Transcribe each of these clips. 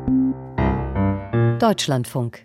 Deutschlandfunk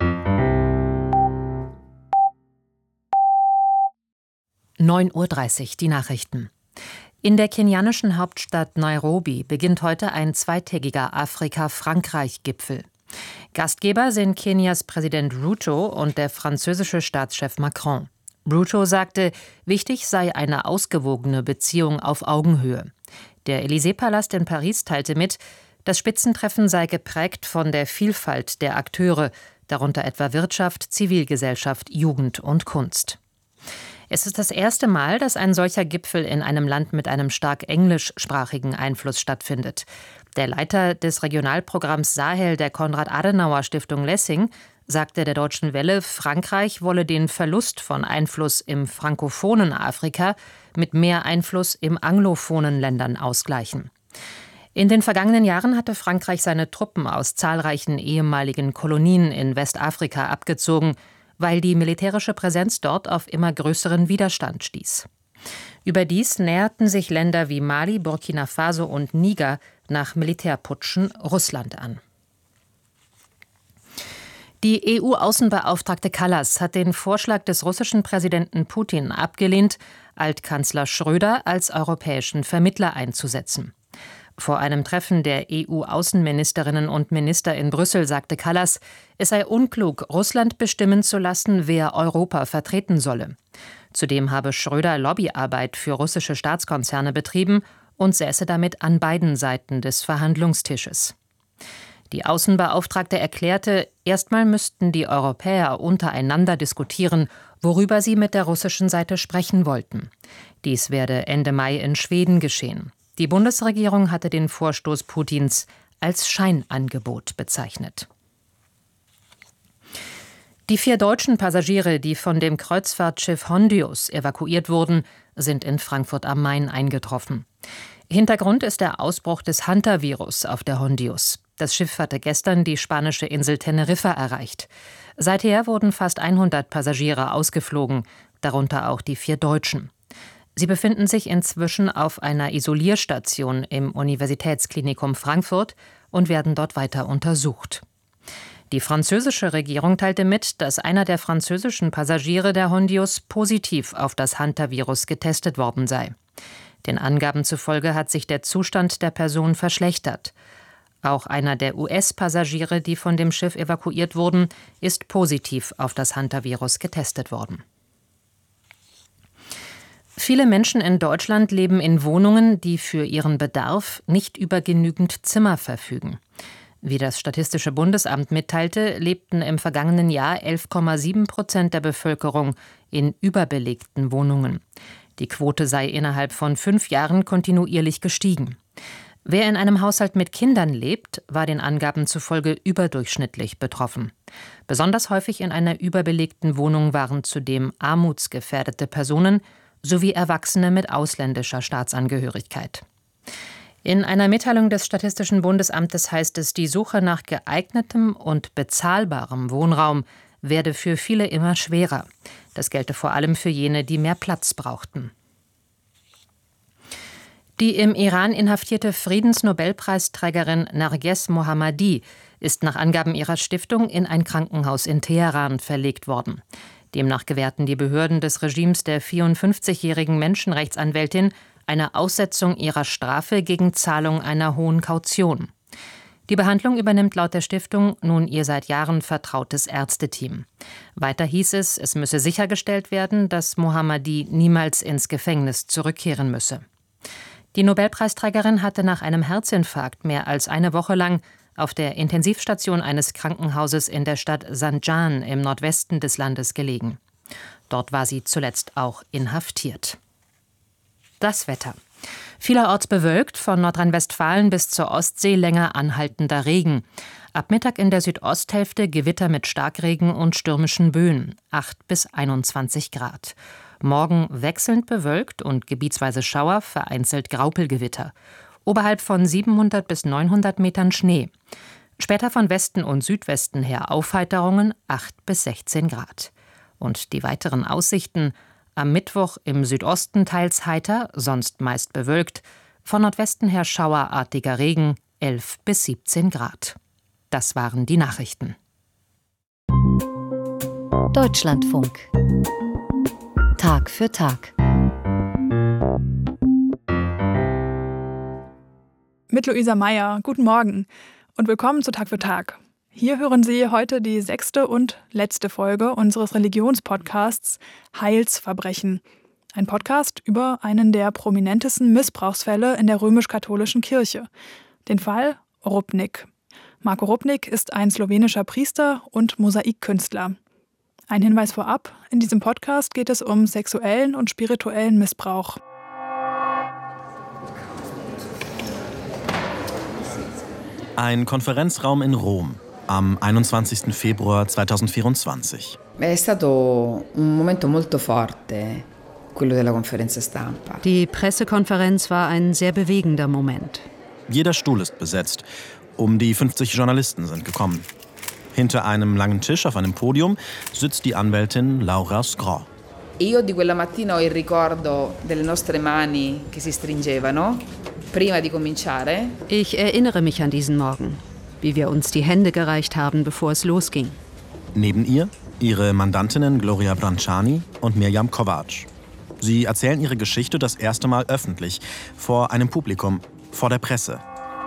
9:30 Uhr, die Nachrichten. In der kenianischen Hauptstadt Nairobi beginnt heute ein zweitägiger Afrika-Frankreich-Gipfel. Gastgeber sind Kenias Präsident Ruto und der französische Staatschef Macron. Ruto sagte, wichtig sei eine ausgewogene Beziehung auf Augenhöhe. Der Élysée-Palast in Paris teilte mit, das Spitzentreffen sei geprägt von der Vielfalt der Akteure, darunter etwa Wirtschaft, Zivilgesellschaft, Jugend und Kunst. Es ist das erste Mal, dass ein solcher Gipfel in einem Land mit einem stark englischsprachigen Einfluss stattfindet. Der Leiter des Regionalprogramms Sahel der Konrad-Adenauer-Stiftung Lessing sagte der Deutschen Welle, Frankreich wolle den Verlust von Einfluss im frankophonen Afrika mit mehr Einfluss im anglophonen Ländern ausgleichen. In den vergangenen Jahren hatte Frankreich seine Truppen aus zahlreichen ehemaligen Kolonien in Westafrika abgezogen, weil die militärische Präsenz dort auf immer größeren Widerstand stieß. Überdies näherten sich Länder wie Mali, Burkina Faso und Niger nach Militärputschen Russland an. Die EU-Außenbeauftragte Kallas hat den Vorschlag des russischen Präsidenten Putin abgelehnt, Altkanzler Schröder als europäischen Vermittler einzusetzen. Vor einem Treffen der EU-Außenministerinnen und Minister in Brüssel sagte Kallas, es sei unklug, Russland bestimmen zu lassen, wer Europa vertreten solle. Zudem habe Schröder Lobbyarbeit für russische Staatskonzerne betrieben und säße damit an beiden Seiten des Verhandlungstisches. Die Außenbeauftragte erklärte, erstmal müssten die Europäer untereinander diskutieren, worüber sie mit der russischen Seite sprechen wollten. Dies werde Ende Mai in Schweden geschehen. Die Bundesregierung hatte den Vorstoß Putins als Scheinangebot bezeichnet. Die 4 deutschen Passagiere, die von dem Kreuzfahrtschiff Hondius evakuiert wurden, sind in Frankfurt am Main eingetroffen. Hintergrund ist der Ausbruch des Hantavirus auf der Hondius. Das Schiff hatte gestern die spanische Insel Teneriffa erreicht. Seither wurden fast 100 Passagiere ausgeflogen, darunter auch die 4 Deutschen. Sie befinden sich inzwischen auf einer Isolierstation im Universitätsklinikum Frankfurt und werden dort weiter untersucht. Die französische Regierung teilte mit, dass einer der französischen Passagiere der Hondius positiv auf das Hantavirus getestet worden sei. Den Angaben zufolge hat sich der Zustand der Person verschlechtert. Auch einer der US-Passagiere, die von dem Schiff evakuiert wurden, ist positiv auf das Hantavirus getestet worden. Viele Menschen in Deutschland leben in Wohnungen, die für ihren Bedarf nicht über genügend Zimmer verfügen. Wie das Statistische Bundesamt mitteilte, lebten im vergangenen Jahr 11,7% der Bevölkerung in überbelegten Wohnungen. Die Quote sei innerhalb von 5 Jahren kontinuierlich gestiegen. Wer in einem Haushalt mit Kindern lebt, war den Angaben zufolge überdurchschnittlich betroffen. Besonders häufig in einer überbelegten Wohnung waren zudem armutsgefährdete Personen sowie Erwachsene mit ausländischer Staatsangehörigkeit. In einer Mitteilung des Statistischen Bundesamtes heißt es, die Suche nach geeignetem und bezahlbarem Wohnraum werde für viele immer schwerer. Das gelte vor allem für jene, die mehr Platz brauchten. Die im Iran inhaftierte Friedensnobelpreisträgerin Narges Mohammadi ist nach Angaben ihrer Stiftung in ein Krankenhaus in Teheran verlegt worden. Demnach gewährten die Behörden des Regimes der 54-jährigen Menschenrechtsanwältin eine Aussetzung ihrer Strafe gegen Zahlung einer hohen Kaution. Die Behandlung übernimmt laut der Stiftung nun ihr seit Jahren vertrautes Ärzteteam. Weiter hieß es, es müsse sichergestellt werden, dass Mohammadi niemals ins Gefängnis zurückkehren müsse. Die Nobelpreisträgerin hatte nach einem Herzinfarkt mehr als eine Woche lang auf der Intensivstation eines Krankenhauses in der Stadt Zanjan im Nordwesten des Landes gelegen. Dort war sie zuletzt auch inhaftiert. Das Wetter. Vielerorts bewölkt, von Nordrhein-Westfalen bis zur Ostsee länger anhaltender Regen. Ab Mittag in der Südosthälfte Gewitter mit Starkregen und stürmischen Böen, 8 bis 21 Grad. Morgen wechselnd bewölkt und gebietsweise Schauer, vereinzelt Graupelgewitter. Oberhalb von 700 bis 900 Metern Schnee. Später von Westen und Südwesten her Aufheiterungen, 8 bis 16 Grad. Und die weiteren Aussichten: am Mittwoch im Südosten teils heiter, sonst meist bewölkt. Von Nordwesten her schauerartiger Regen, 11 bis 17 Grad. Das waren die Nachrichten. Deutschlandfunk. Tag für Tag. Mit Luisa Meyer. Guten Morgen und willkommen zu Tag für Tag. Hier hören Sie heute die 6. und letzte Folge unseres Religionspodcasts Heilsverbrechen. Ein Podcast über einen der prominentesten Missbrauchsfälle in der römisch-katholischen Kirche, den Fall Rupnik. Marko Rupnik ist ein slowenischer Priester und Mosaikkünstler. Ein Hinweis vorab, in diesem Podcast geht es um sexuellen und spirituellen Missbrauch. Ein Konferenzraum in Rom am 21. Februar 2024. È stato un momento molto forte, quello della conferenza stampa. Die Pressekonferenz war ein sehr bewegender Moment. Jeder Stuhl ist besetzt. Um die 50 Journalisten sind gekommen. Hinter einem langen Tisch auf einem Podium sitzt die Anwältin Laura Skro. Io di quella mattina ho il ricordo delle nostre mani che si stringevano prima di cominciare. Ich erinnere mich an diesen Morgen, wie wir uns die Hände gereicht haben, bevor es losging. Neben ihr ihre Mandantinnen Gloria Branciani und Mirjam Kovač. Sie erzählen ihre Geschichte das erste Mal öffentlich, vor einem Publikum, vor der Presse.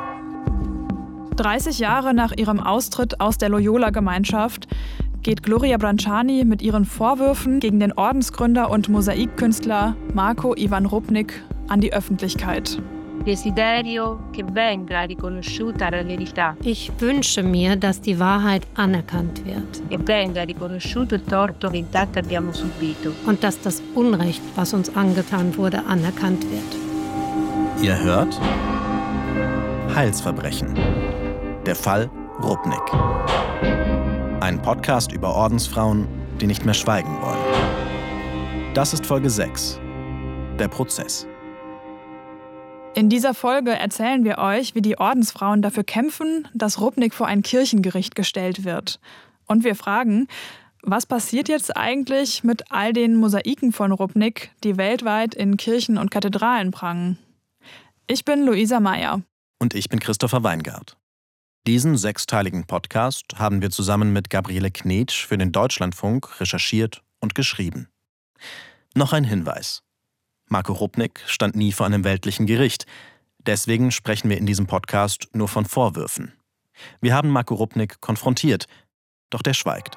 30 Jahre nach ihrem Austritt aus der Loyola-Gemeinschaft geht Gloria Branciani mit ihren Vorwürfen gegen den Ordensgründer und Mosaikkünstler Marko Ivan Rupnik an die Öffentlichkeit. Ich wünsche mir, dass die Wahrheit anerkannt wird. Und dass das Unrecht, was uns angetan wurde, anerkannt wird. Ihr hört Heilsverbrechen. Der Fall Rupnik. Ein Podcast über Ordensfrauen, die nicht mehr schweigen wollen. Das ist Folge 6. Der Prozess. In dieser Folge erzählen wir euch, wie die Ordensfrauen dafür kämpfen, dass Rupnik vor ein Kirchengericht gestellt wird. Und wir fragen, was passiert jetzt eigentlich mit all den Mosaiken von Rupnik, die weltweit in Kirchen und Kathedralen prangen? Ich bin Luisa Meyer. Und ich bin Christopher Weingart. Diesen 6-teiligen Podcast haben wir zusammen mit Gabriele Knetsch für den Deutschlandfunk recherchiert und geschrieben. Noch ein Hinweis. Marko Rupnik stand nie vor einem weltlichen Gericht. Deswegen sprechen wir in diesem Podcast nur von Vorwürfen. Wir haben Marko Rupnik konfrontiert, doch der schweigt.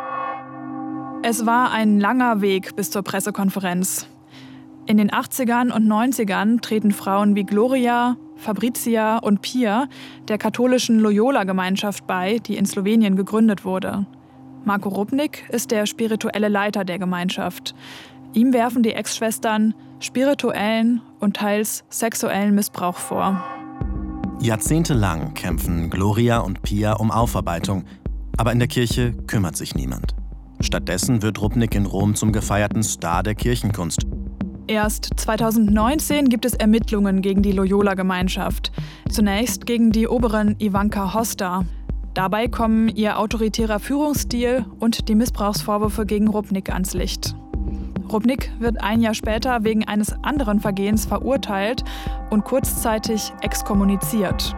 Es war ein langer Weg bis zur Pressekonferenz. In den 80ern und 90ern treten Frauen wie Gloria, Fabrizia und Pia der katholischen Loyola-Gemeinschaft bei, die in Slowenien gegründet wurde. Marko Rupnik ist der spirituelle Leiter der Gemeinschaft. Ihm werfen die Ex-Schwestern spirituellen und teils sexuellen Missbrauch vor. Jahrzehntelang kämpfen Gloria und Pia um Aufarbeitung, aber in der Kirche kümmert sich niemand. Stattdessen wird Rupnik in Rom zum gefeierten Star der Kirchenkunst. Erst 2019 gibt es Ermittlungen gegen die Loyola-Gemeinschaft. Zunächst gegen die Oberin Ivanka Hosta. Dabei kommen ihr autoritärer Führungsstil und die Missbrauchsvorwürfe gegen Rupnik ans Licht. Rupnik wird ein Jahr später wegen eines anderen Vergehens verurteilt und kurzzeitig exkommuniziert.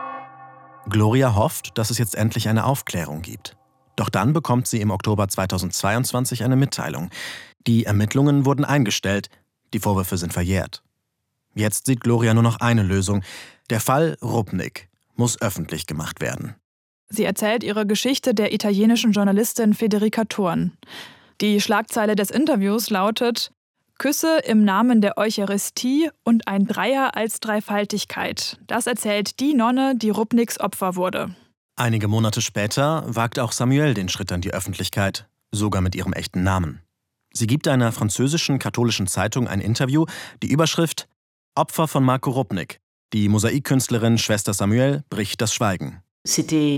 Gloria hofft, dass es jetzt endlich eine Aufklärung gibt. Doch dann bekommt sie im Oktober 2022 eine Mitteilung. Die Ermittlungen wurden eingestellt, die Vorwürfe sind verjährt. Jetzt sieht Gloria nur noch eine Lösung. Der Fall Rupnik muss öffentlich gemacht werden. Sie erzählt ihre Geschichte der italienischen Journalistin Federica Thurn. Die Schlagzeile des Interviews lautet: Küsse im Namen der Eucharistie und ein Dreier als Dreifaltigkeit. Das erzählt die Nonne, die Rupniks Opfer wurde. Einige Monate später wagt auch Samuel den Schritt an die Öffentlichkeit, sogar mit ihrem echten Namen. Sie gibt einer französischen katholischen Zeitung ein Interview, die Überschrift Opfer von Marko Rupnik. Die Mosaikkünstlerin Schwester Samuel bricht das Schweigen. Das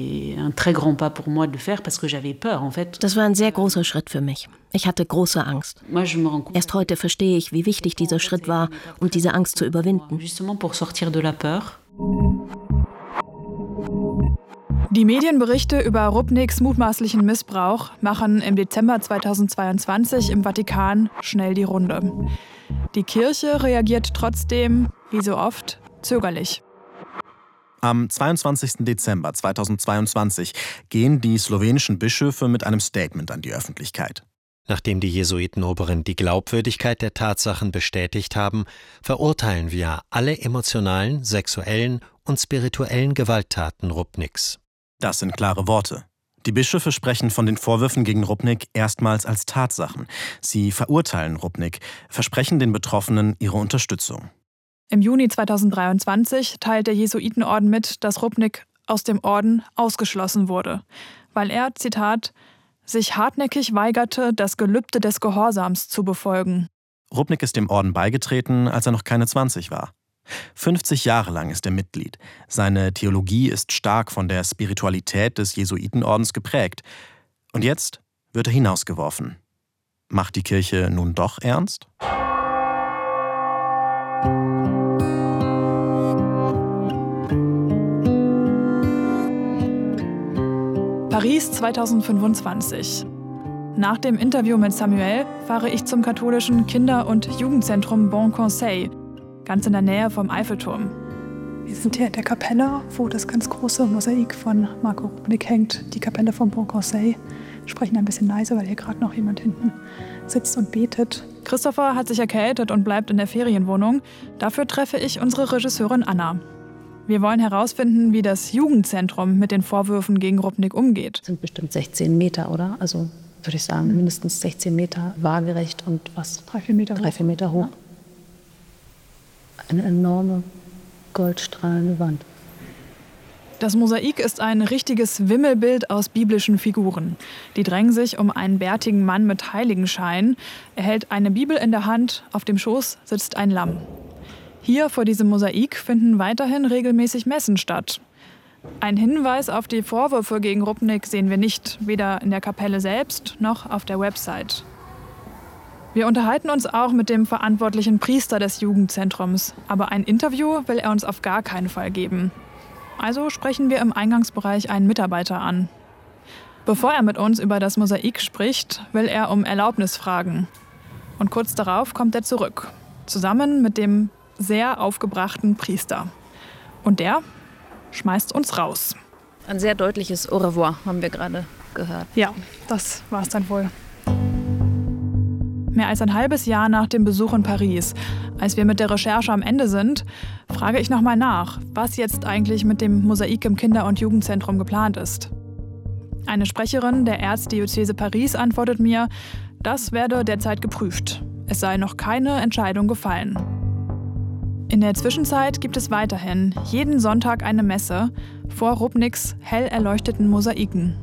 war ein sehr großer Schritt für mich. Ich hatte große Angst. Erst heute verstehe ich, wie wichtig dieser Schritt war, um diese Angst zu überwinden. Die Medienberichte über Rupniks mutmaßlichen Missbrauch machen im Dezember 2022 im Vatikan schnell die Runde. Die Kirche reagiert trotzdem, wie so oft, zögerlich. Am 22. Dezember 2022 gehen die slowenischen Bischöfe mit einem Statement an die Öffentlichkeit. Nachdem die Jesuitenoberen die Glaubwürdigkeit der Tatsachen bestätigt haben, verurteilen wir alle emotionalen, sexuellen und spirituellen Gewalttaten Rupniks. Das sind klare Worte. Die Bischöfe sprechen von den Vorwürfen gegen Rupnik erstmals als Tatsachen. Sie verurteilen Rupnik, versprechen den Betroffenen ihre Unterstützung. Im Juni 2023 teilt der Jesuitenorden mit, dass Rupnik aus dem Orden ausgeschlossen wurde, weil er, Zitat, sich hartnäckig weigerte, das Gelübde des Gehorsams zu befolgen. Rupnik ist dem Orden beigetreten, als er noch keine 20 war. 50 Jahre lang ist er Mitglied. Seine Theologie ist stark von der Spiritualität des Jesuitenordens geprägt. Und jetzt wird er hinausgeworfen. Macht die Kirche nun doch ernst? Paris 2025. Nach dem Interview mit Samuel fahre ich zum katholischen Kinder- und Jugendzentrum Bon Conseil, ganz in der Nähe vom Eiffelturm. Wir sind hier in der Kapelle, wo das ganz große Mosaik von Marco Rupnik hängt. Die Kapelle vom Bon Conseil. Wir sprechen ein bisschen leise, weil hier gerade noch jemand hinten sitzt und betet. Christopher hat sich erkältet und bleibt in der Ferienwohnung. Dafür treffe ich unsere Regisseurin Anna. Wir wollen herausfinden, wie das Jugendzentrum mit den Vorwürfen gegen Rupnik umgeht. Das sind bestimmt 16 Meter, oder? Also würde ich sagen, mindestens 16 Meter waagerecht und was? 3-4 Meter hoch. 3-4 Meter hoch. Ja. Eine enorme goldstrahlende Wand. Das Mosaik ist ein richtiges Wimmelbild aus biblischen Figuren. Die drängen sich um einen bärtigen Mann mit Heiligenschein. Er hält eine Bibel in der Hand, auf dem Schoß sitzt ein Lamm. Hier vor diesem Mosaik finden weiterhin regelmäßig Messen statt. Ein Hinweis auf die Vorwürfe gegen Rupnik sehen wir nicht, weder in der Kapelle selbst noch auf der Website. Wir unterhalten uns auch mit dem verantwortlichen Priester des Jugendzentrums, aber ein Interview will er uns auf gar keinen Fall geben. Also sprechen wir im Eingangsbereich einen Mitarbeiter an. Bevor er mit uns über das Mosaik spricht, will er um Erlaubnis fragen. Und kurz darauf kommt er zurück, zusammen mit dem sehr aufgebrachten Priester. Und der schmeißt uns raus. Ein sehr deutliches Au revoir haben wir gerade gehört. Ja, das war es dann wohl. Mehr als ein halbes Jahr nach dem Besuch in Paris, als wir mit der Recherche am Ende sind, frage ich nochmal nach, was jetzt eigentlich mit dem Mosaik im Kinder- und Jugendzentrum geplant ist. Eine Sprecherin der Erzdiözese Paris antwortet mir, das werde derzeit geprüft. Es sei noch keine Entscheidung gefallen. In der Zwischenzeit gibt es weiterhin jeden Sonntag eine Messe vor Rupniks hell erleuchteten Mosaiken.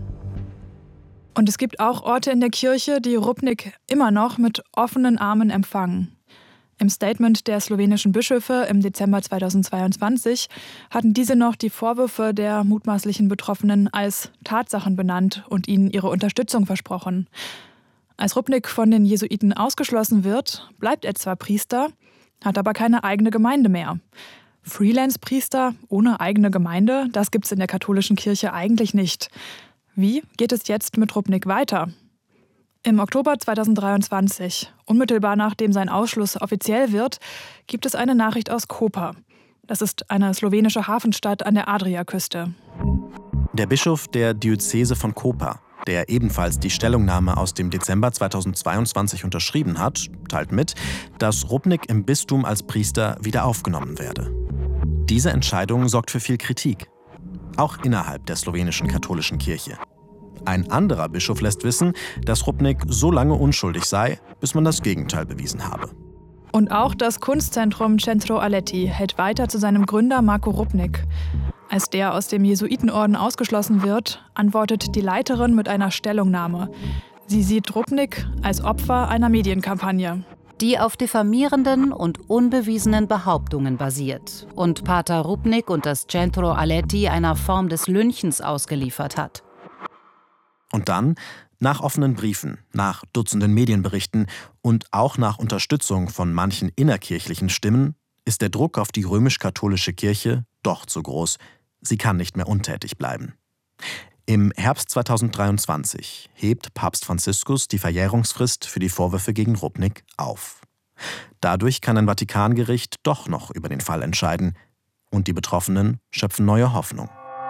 Und es gibt auch Orte in der Kirche, die Rupnik immer noch mit offenen Armen empfangen. Im Statement der slowenischen Bischöfe im Dezember 2022 hatten diese noch die Vorwürfe der mutmaßlichen Betroffenen als Tatsachen benannt und ihnen ihre Unterstützung versprochen. Als Rupnik von den Jesuiten ausgeschlossen wird, bleibt er zwar Priester, hat aber keine eigene Gemeinde mehr. Freelance-Priester ohne eigene Gemeinde, das gibt's in der katholischen Kirche eigentlich nicht. Wie geht es jetzt mit Rupnik weiter? Im Oktober 2023, unmittelbar nachdem sein Ausschluss offiziell wird, gibt es eine Nachricht aus Koper. Das ist eine slowenische Hafenstadt an der Adriaküste. Der Bischof der Diözese von Koper, der ebenfalls die Stellungnahme aus dem Dezember 2022 unterschrieben hat, teilt mit, dass Rupnik im Bistum als Priester wieder aufgenommen werde. Diese Entscheidung sorgt für viel Kritik, auch innerhalb der slowenischen katholischen Kirche. Ein anderer Bischof lässt wissen, dass Rupnik so lange unschuldig sei, bis man das Gegenteil bewiesen habe. Und auch das Kunstzentrum Centro Aletti hält weiter zu seinem Gründer Marco Rupnik. Als der aus dem Jesuitenorden ausgeschlossen wird, antwortet die Leiterin mit einer Stellungnahme. Sie sieht Rupnik als Opfer einer Medienkampagne, die auf diffamierenden und unbewiesenen Behauptungen basiert und Pater Rupnik und das Centro Aletti einer Form des Lynchens ausgeliefert hat. Und dann, nach offenen Briefen, nach Dutzenden Medienberichten und auch nach Unterstützung von manchen innerkirchlichen Stimmen, ist der Druck auf die römisch-katholische Kirche doch zu groß. Sie kann nicht mehr untätig bleiben. Im Herbst 2023 hebt Papst Franziskus die Verjährungsfrist für die Vorwürfe gegen Rupnik auf. Dadurch kann ein Vatikangericht doch noch über den Fall entscheiden. Und die Betroffenen schöpfen neue Hoffnung.